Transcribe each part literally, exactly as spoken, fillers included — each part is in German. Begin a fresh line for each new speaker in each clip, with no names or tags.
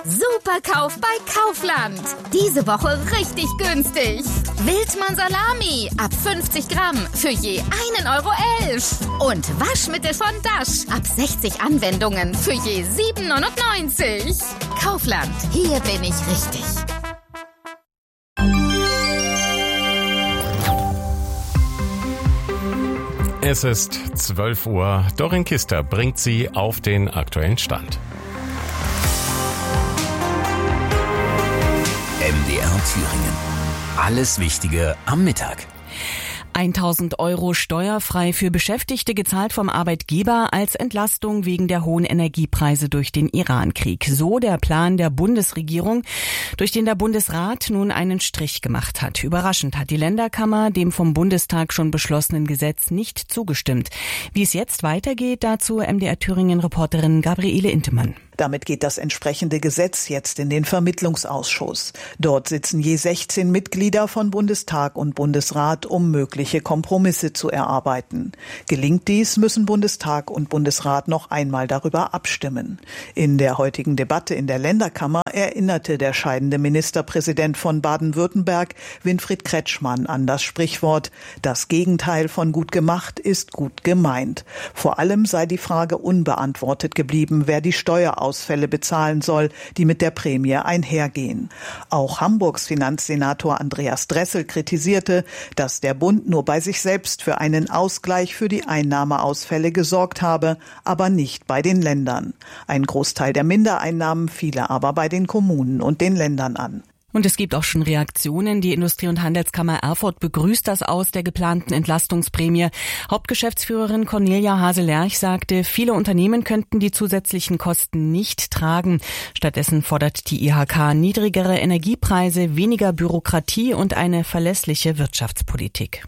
Superkauf bei Kaufland. Diese Woche richtig günstig. Wildmann Salami ab fünfzig Gramm für je einen Euro elf. Und Waschmittel von Dash ab sechzig Anwendungen für je sieben neunundneunzig. Kaufland, hier bin ich richtig.
Es ist zwölf Uhr. Dorin Kister bringt Sie auf den aktuellen Stand.
M D R Thüringen. Alles Wichtige am Mittag.
tausend Euro steuerfrei für Beschäftigte gezahlt vom Arbeitgeber als Entlastung wegen der hohen Energiepreise durch den Irankrieg. So der Plan der Bundesregierung, durch den der Bundesrat nun einen Strich gemacht hat. Überraschend hat die Länderkammer dem vom Bundestag schon beschlossenen Gesetz nicht zugestimmt. Wie es jetzt weitergeht, dazu M D R Thüringen-Reporterin Gabriele Intemann.
Damit geht das entsprechende Gesetz jetzt in den Vermittlungsausschuss. Dort sitzen je sechzehn Mitglieder von Bundestag und Bundesrat, um mögliche Kompromisse zu erarbeiten. Gelingt dies, müssen Bundestag und Bundesrat noch einmal darüber abstimmen. In der heutigen Debatte in der Länderkammer erinnerte der scheidende Ministerpräsident von Baden-Württemberg, Winfried Kretschmann, an das Sprichwort: Das Gegenteil von gut gemacht ist gut gemeint. Vor allem sei die Frage unbeantwortet geblieben, wer die Steuer Ausfälle bezahlen soll, die mit der Prämie einhergehen. Auch Hamburgs Finanzsenator Andreas Dressel kritisierte, dass der Bund nur bei sich selbst für einen Ausgleich für die Einnahmeausfälle gesorgt habe, aber nicht bei den Ländern. Ein Großteil der Mindereinnahmen fiele aber bei den Kommunen und den Ländern an.
Und es gibt auch schon Reaktionen. Die Industrie- und Handelskammer Erfurt begrüßt das Aus der geplanten Entlastungsprämie. Hauptgeschäftsführerin Cornelia Hase-Lerch sagte, viele Unternehmen könnten die zusätzlichen Kosten nicht tragen. Stattdessen fordert die I H K niedrigere Energiepreise, weniger Bürokratie und eine verlässliche Wirtschaftspolitik.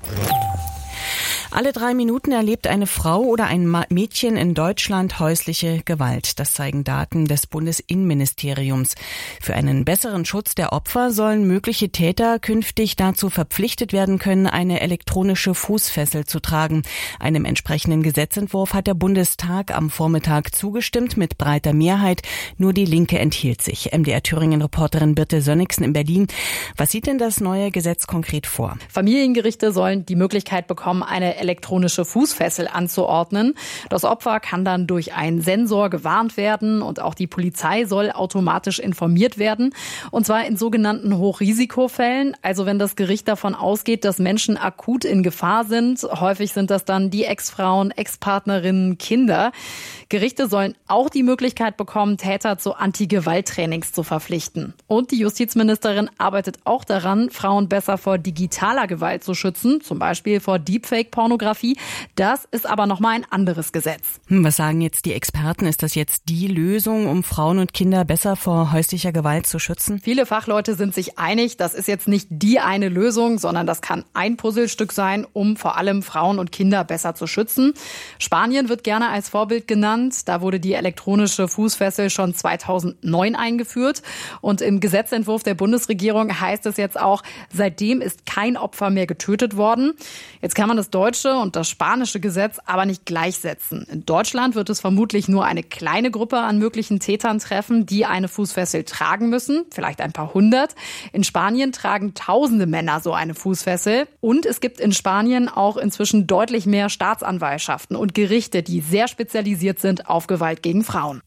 Alle drei Minuten erlebt eine Frau oder ein Mädchen in Deutschland häusliche Gewalt. Das zeigen Daten des Bundesinnenministeriums. Für einen besseren Schutz der Opfer sollen mögliche Täter künftig dazu verpflichtet werden können, eine elektronische Fußfessel zu tragen. Einem entsprechenden Gesetzentwurf hat der Bundestag am Vormittag zugestimmt mit breiter Mehrheit. Nur die Linke enthielt sich. M D R Thüringen-Reporterin Birte Sönnigsen in Berlin. Was sieht denn das neue Gesetz konkret vor?
Familiengerichte sollen die Möglichkeit bekommen, eine elektronische Fußfessel anzuordnen. Das Opfer kann dann durch einen Sensor gewarnt werden und auch die Polizei soll automatisch informiert werden. Und zwar in sogenannten Hochrisikofällen, also wenn das Gericht davon ausgeht, dass Menschen akut in Gefahr sind. Häufig sind das dann die Ex-Frauen, Ex-Partnerinnen, Kinder. Gerichte sollen auch die Möglichkeit bekommen, Täter zu Anti-Gewalt-Trainings zu verpflichten. Und die Justizministerin arbeitet auch daran, Frauen besser vor digitaler Gewalt zu schützen, zum Beispiel vor Deepfake-Pornografie. Das ist aber nochmal ein anderes Gesetz.
Was sagen jetzt die Experten? Ist das jetzt die Lösung, um Frauen und Kinder besser vor häuslicher Gewalt zu schützen?
Viele Fachleute sind sich einig, das ist jetzt nicht die eine Lösung, sondern das kann ein Puzzlestück sein, um vor allem Frauen und Kinder besser zu schützen. Spanien wird gerne als Vorbild genannt. Da wurde die elektronische Fußfessel schon zweitausendneun eingeführt. Und im Gesetzentwurf der Bundesregierung heißt es jetzt auch, seitdem ist kein Opfer mehr getötet worden. Jetzt kann man das deutsche und das spanische Gesetz aber nicht gleichsetzen. In Deutschland wird es vermutlich nur eine kleine Gruppe an möglichen Tätern treffen, die eine Fußfessel tragen müssen, vielleicht ein paar hundert. In Spanien tragen tausende Männer so eine Fußfessel. Und es gibt in Spanien auch inzwischen deutlich mehr Staatsanwaltschaften und Gerichte, die sehr spezialisiert sind auf Gewalt gegen Frauen.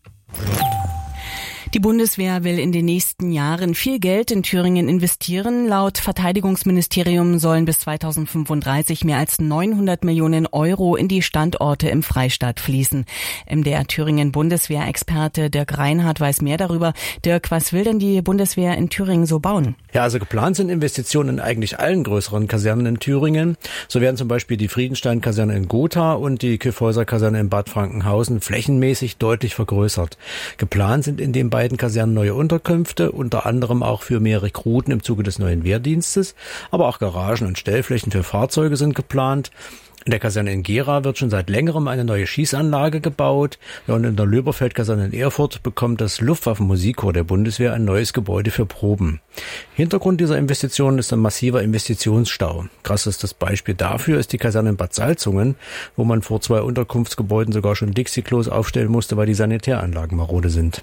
Die Bundeswehr will in den nächsten Jahren viel Geld in Thüringen investieren. Laut Verteidigungsministerium sollen bis zweitausendfünfunddreißig mehr als neunhundert Millionen Euro in die Standorte im Freistaat fließen. M D R Thüringen Bundeswehrexperte Dirk Reinhardt weiß mehr darüber. Dirk, was will denn die Bundeswehr in Thüringen so bauen?
Ja, also geplant sind Investitionen in eigentlich allen größeren Kasernen in Thüringen. So werden zum Beispiel die Friedenstein-Kaserne in Gotha und die Kyffhäuser-Kaserne in Bad Frankenhausen flächenmäßig deutlich vergrößert. Geplant sind in den beiden Kasernen neue Unterkünfte, unter anderem auch für mehr Rekruten im Zuge des neuen Wehrdienstes, aber auch Garagen und Stellflächen für Fahrzeuge sind geplant. In der Kaserne in Gera wird schon seit längerem eine neue Schießanlage gebaut. Ja, und in der Löberfeld-Kaserne in Erfurt bekommt das Luftwaffenmusikchor der Bundeswehr ein neues Gebäude für Proben. Hintergrund dieser Investitionen ist ein massiver Investitionsstau. Krasses Beispiel dafür ist die Kaserne in Bad Salzungen, wo man vor zwei Unterkunftsgebäuden sogar schon Dixie-Klos aufstellen musste, weil die Sanitäranlagen marode sind.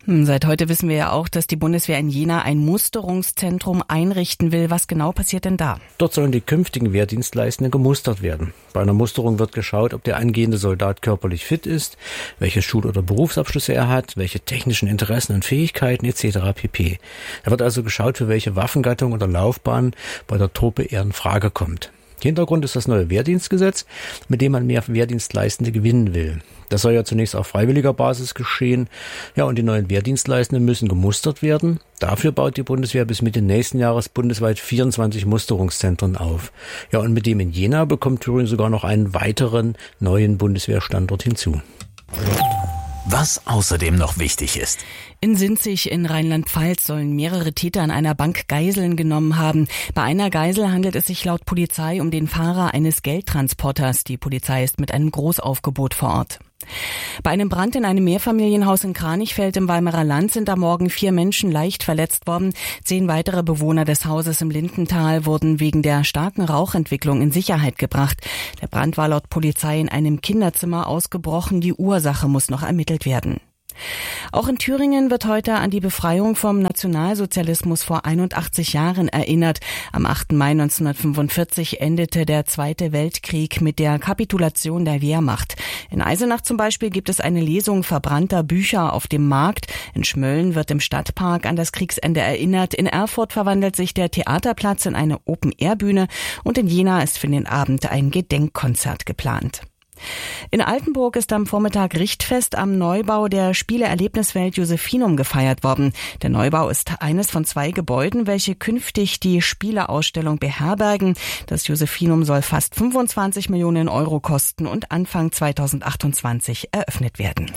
Seit heute wissen wir ja auch, dass die Bundeswehr in Jena ein Musterungszentrum einrichten will. Was genau passiert denn da?
Dort sollen die künftigen Wehrdienstleistenden gemustert werden. Bei einer Musterung wird geschaut, ob der angehende Soldat körperlich fit ist, welche Schul- oder Berufsabschlüsse er hat, welche technischen Interessen und Fähigkeiten et cetera pp. Da wird also geschaut, für welche Waffengattung oder Laufbahn bei der Truppe er in Frage kommt. Hintergrund ist das neue Wehrdienstgesetz, mit dem man mehr Wehrdienstleistende gewinnen will. Das soll ja zunächst auf freiwilliger Basis geschehen. Ja, und die neuen Wehrdienstleistenden müssen gemustert werden. Dafür baut die Bundeswehr bis Mitte nächsten Jahres bundesweit vierundzwanzig Musterungszentren auf. Ja, und mit dem in Jena bekommt Thüringen sogar noch einen weiteren neuen Bundeswehrstandort hinzu.
Was außerdem noch wichtig ist.
In Sinzig in Rheinland-Pfalz sollen mehrere Täter an einer Bank Geiseln genommen haben. Bei einer Geisel handelt es sich laut Polizei um den Fahrer eines Geldtransporters. Die Polizei ist mit einem Großaufgebot vor Ort. Bei einem Brand in einem Mehrfamilienhaus in Kranichfeld im Weimarer Land sind am Morgen vier Menschen leicht verletzt worden. Zehn weitere Bewohner des Hauses im Lindental wurden wegen der starken Rauchentwicklung in Sicherheit gebracht. Der Brand war laut Polizei in einem Kinderzimmer ausgebrochen. Die Ursache muss noch ermittelt werden. Auch in Thüringen wird heute an die Befreiung vom Nationalsozialismus vor einundachtzig Jahren erinnert. Am achten Mai neunzehnhundertfünfundvierzig endete der Zweite Weltkrieg mit der Kapitulation der Wehrmacht. In Eisenach zum Beispiel gibt es eine Lesung verbrannter Bücher auf dem Markt. In Schmölln wird im Stadtpark an das Kriegsende erinnert. In Erfurt verwandelt sich der Theaterplatz in eine Open-Air-Bühne und in Jena ist für den Abend ein Gedenkkonzert geplant. In Altenburg ist am Vormittag Richtfest am Neubau der Spiele-Erlebniswelt Josephinum gefeiert worden. Der Neubau ist eines von zwei Gebäuden, welche künftig die Spieleausstellung beherbergen. Das Josephinum soll fast fünfundzwanzig Millionen Euro kosten und Anfang zweitausendachtundzwanzig eröffnet werden.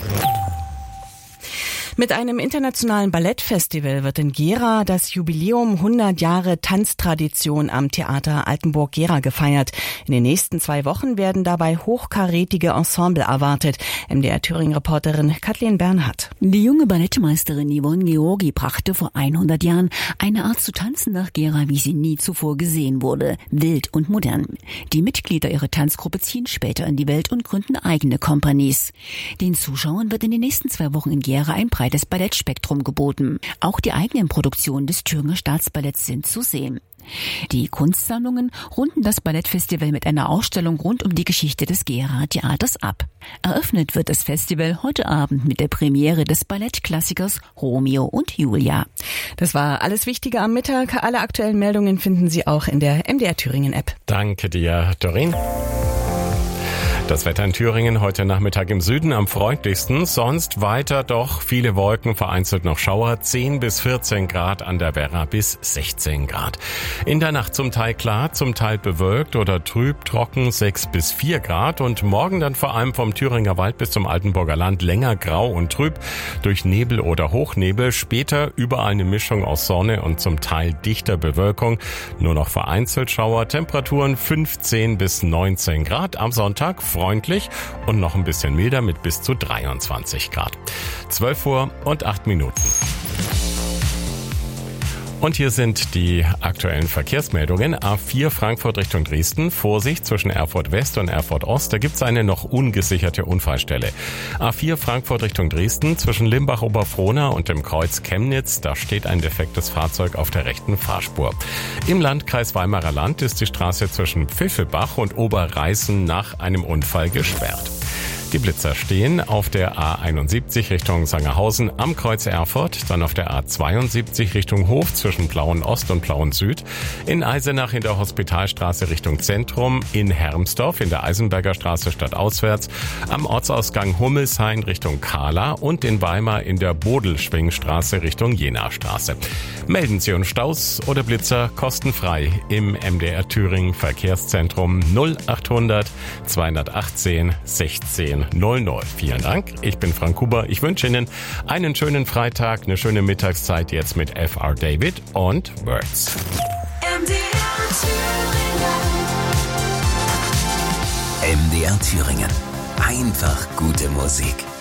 Mit einem internationalen Ballettfestival wird in Gera das Jubiläum hundert Jahre Tanztradition am Theater Altenburg-Gera gefeiert. In den nächsten zwei Wochen werden dabei hochkarätige Ensemble erwartet. M D R-Thüringen-Reporterin Kathleen Bernhardt.
Die junge Ballettmeisterin Yvonne Georgi brachte vor hundert Jahren eine Art zu tanzen nach Gera, wie sie nie zuvor gesehen wurde. Wild und modern. Die Mitglieder ihrer Tanzgruppe ziehen später in die Welt und gründen eigene Companies. Den Zuschauern wird in den nächsten zwei Wochen in Gera ein breites Ballettspektrum geboten. Auch die eigenen Produktionen des Thüringer Staatsballetts sind zu sehen. Die Kunstsammlungen runden das Ballettfestival mit einer Ausstellung rund um die Geschichte des Gera Theaters ab. Eröffnet wird das Festival heute Abend mit der Premiere des Ballettklassikers Romeo und Julia.
Das war alles Wichtige am Mittag. Alle aktuellen Meldungen finden Sie auch in der M D R Thüringen App.
Danke dir, Doreen. Das Wetter in Thüringen heute Nachmittag im Süden am freundlichsten, sonst weiter doch viele Wolken, vereinzelt noch Schauer, zehn bis vierzehn Grad, an der Werra bis sechzehn Grad. In der Nacht zum Teil klar, zum Teil bewölkt oder trüb, trocken, sechs bis vier Grad und morgen dann vor allem vom Thüringer Wald bis zum Altenburger Land länger grau und trüb, durch Nebel oder Hochnebel, später überall eine Mischung aus Sonne und zum Teil dichter Bewölkung, nur noch vereinzelt Schauer, Temperaturen fünfzehn bis neunzehn Grad, am Sonntag freundlich und noch ein bisschen milder mit bis zu dreiundzwanzig Grad. zwölf Uhr und acht Minuten. Und hier sind die aktuellen Verkehrsmeldungen. A vier Frankfurt Richtung Dresden. Vorsicht zwischen Erfurt West und Erfurt Ost. Da gibt es eine noch ungesicherte Unfallstelle. A vier Frankfurt Richtung Dresden. Zwischen Limbach-Oberfrohna und dem Kreuz Chemnitz. Da steht ein defektes Fahrzeug auf der rechten Fahrspur. Im Landkreis Weimarer Land ist die Straße zwischen Pfiffelbach und Oberreißen nach einem Unfall gesperrt. Die Blitzer stehen auf der A einundsiebzig Richtung Sangerhausen am Kreuz Erfurt, dann auf der A zweiundsiebzig Richtung Hof zwischen Plauen Ost und Plauen Süd, in Eisenach in der Hospitalstraße Richtung Zentrum, in Hermsdorf in der Eisenberger Straße stadtauswärts, am Ortsausgang Hummelshain Richtung Kahla und in Weimar in der Bodelschwingstraße Richtung Jenastraße. Melden Sie uns Staus oder Blitzer kostenfrei im M D R Thüringen Verkehrszentrum null achthundert zweihundertachtzehn sechzehn null null. Vielen Dank, ich bin Frank Huber. Ich wünsche Ihnen einen schönen Freitag, eine schöne Mittagszeit jetzt mit F R David und Words.
M D R Thüringen. M D R Thüringen. Einfach gute Musik.